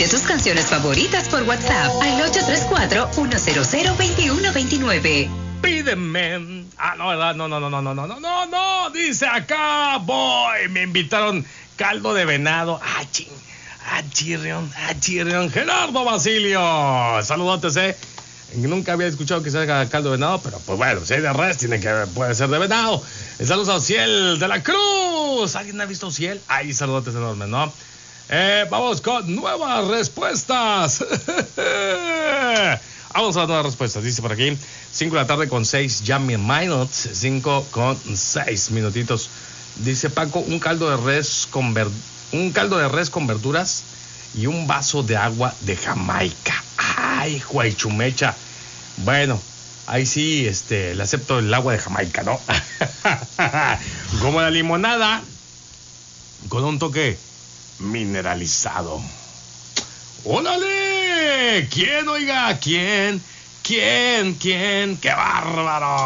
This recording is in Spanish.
Pide tus canciones favoritas por WhatsApp al 834-100-2129. Pídeme. Ah, no, ¿verdad? No. Dice acá, voy. Me invitaron caldo de venado. Chirrión. Gerardo Basilio. Saludotes, Nunca había escuchado que se haga caldo de venado, pero pues bueno, si hay de res, puede ser de venado. Saludos a Ociel de la Cruz. ¿Alguien ha visto Ociel? Ay, saludotes enormes, ¿no? Vamos con nuevas respuestas. Vamos a las nuevas respuestas. Dice por aquí, 5 de la tarde con 6 minutos. 5 con 6 minutitos. Dice Paco, un caldo de res con verduras y un vaso de agua de Jamaica. Ay, guaychumecha. Bueno, ahí sí, le acepto el agua de Jamaica, ¿no? Como la limonada, con un toque mineralizado. ¡Órale! ¿Quién, oiga? ¿Quién? ¡Qué bárbaro!